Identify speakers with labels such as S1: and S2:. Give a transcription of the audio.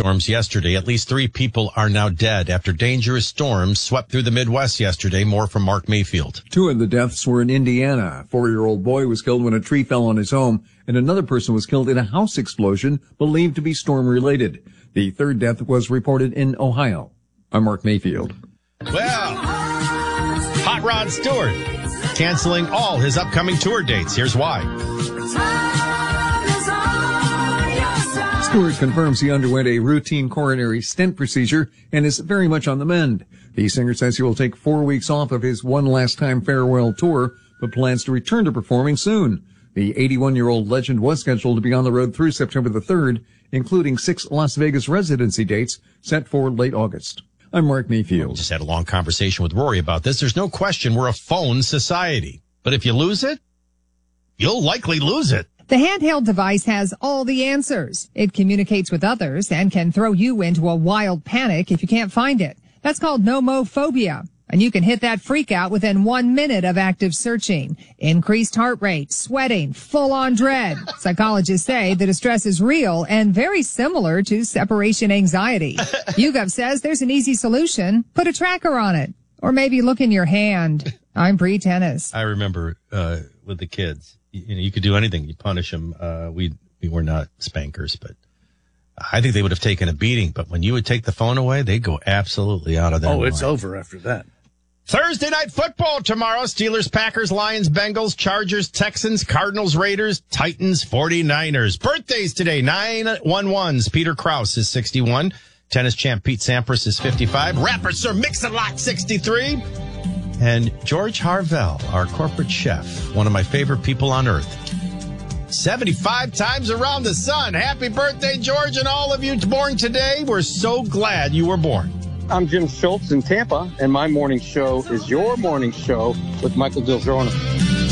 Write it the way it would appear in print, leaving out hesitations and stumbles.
S1: storms yesterday. At least 3 people are now dead after dangerous storms swept through the Midwest yesterday. More from Mark Mayfield.
S2: 2 of the deaths were in Indiana. A 4-year-old boy was killed when a tree fell on his home, and another person was killed in a house explosion believed to be storm-related. The 3rd death was reported in Ohio. I'm Mark Mayfield.
S1: Well, Hot Rod Stewart canceling all his upcoming tour dates. Here's why.
S2: Stewart confirms he underwent a routine coronary stent procedure and is very much on the mend. The singer says he will take 4 weeks off of his one last time farewell tour, but plans to return to performing soon. The 81-year-old legend was scheduled to be on the road through September the 3rd, including 6 Las Vegas residency dates set for late August. I'm Mark Mayfield.
S1: Just had a long conversation with Rory about this. There's no question we're a phone society. But if you lose it, you'll likely lose it.
S3: The handheld device has all the answers. It communicates with others and can throw you into a wild panic if you can't find it. That's called nomophobia. And you can hit that freak out within 1 minute of active searching. Increased heart rate, sweating, full-on dread. Psychologists say the distress is real and very similar to separation anxiety. YouGov says there's an easy solution. Put a tracker on it. Or maybe look in your hand. I'm Bree Tennis.
S1: I remember with the kids, you could do anything. You punish them. We were not spankers, but I think they would have taken a beating. But when you would take the phone away, they'd go absolutely out of their mind.
S4: Oh, it's over after that.
S1: Thursday night football tomorrow. Steelers, Packers, Lions, Bengals, Chargers, Texans, Cardinals, Raiders, Titans, 49ers. Birthdays today, 911s. Peter Krause is 61. Tennis champ Pete Sampras is 55. Rapper Sir Mix-a-Lot, 63. And George Harvell, our corporate chef, one of my favorite people on earth, 75 times around the sun. Happy birthday, George, and all of you born today. We're so glad you were born.
S5: I'm Jim Schultz in Tampa, and my morning show is your morning show with Michael Del Giorno.